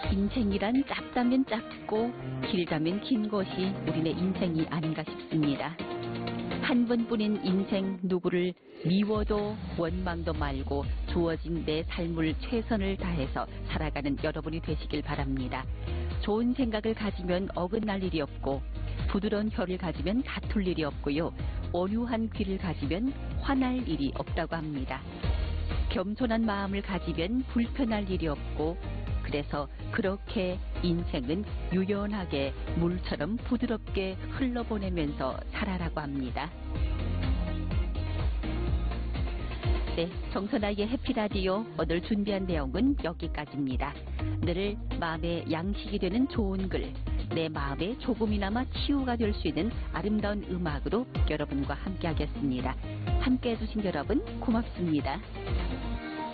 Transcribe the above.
인생이란 짧다면 짧고 길다면 긴 것이 우리네 인생이 아닌가 싶습니다. 한 번뿐인 인생 누구를 미워도 원망도 말고 주어진 내 삶을 최선을 다해서 살아가는 여러분이 되시길 바랍니다. 좋은 생각을 가지면 어긋날 일이 없고 부드러운 혀를 가지면 다툴 일이 없고요. 온유한 귀를 가지면 화날 일이 없다고 합니다. 겸손한 마음을 가지면 불편할 일이 없고 그래서 그렇게 인생은 유연하게 물처럼 부드럽게 흘러보내면서 살아라고 합니다. 네, 정선아의 해피라디오 오늘 준비한 내용은 여기까지입니다. 늘 마음의 양식이 되는 좋은 글, 내 마음에 조금이나마 치유가 될 수 있는 아름다운 음악으로 여러분과 함께 하겠습니다. 함께 해주신 여러분 고맙습니다.